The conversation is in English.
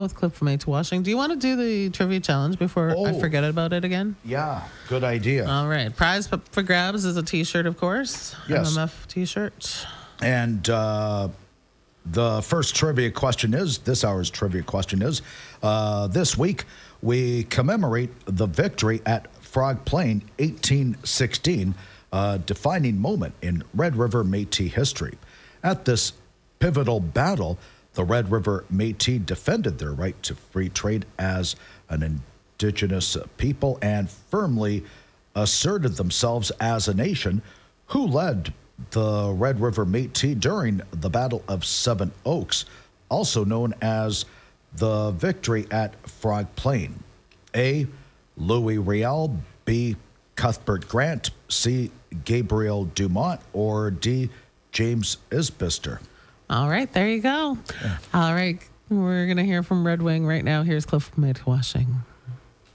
with Clip from Made to Washing. Do you want to do the trivia challenge before I forget about it again? Yeah, good idea. All right. Prize for grabs is a T-shirt, of course. Yes. MMF T-shirt. And the first trivia question is, this hour's trivia question is, this week we commemorate the victory at Frog Plain 1816, a defining moment in Red River Métis history. At this pivotal battle, the Red River Métis defended their right to free trade as an indigenous people and firmly asserted themselves as a nation. Who led the Red River Métis during the Battle of Seven Oaks, also known as the victory at Frog Plain? A. Louis Riel, B. Cuthbert Grant, C. Gabriel Dumont, or D. James Isbister? All right, there you go. Yeah. All right, we're going to hear from Red Wing right now. Here's Cliff from Made to Washing.